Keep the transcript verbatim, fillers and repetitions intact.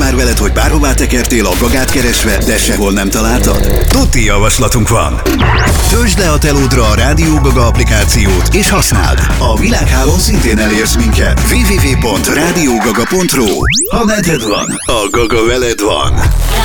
már veled, hogy bárhová tekertél a Gagát keresve, de sehol nem találtad? Tuti javaslatunk van! Töltsd le a telódra a Rádió Gaga applikációt, és használd! A világhálón szintén elérsz minket. double-u double-u double-u pont rádiógaga pont ro. Ha neded van, a Gaga veled van.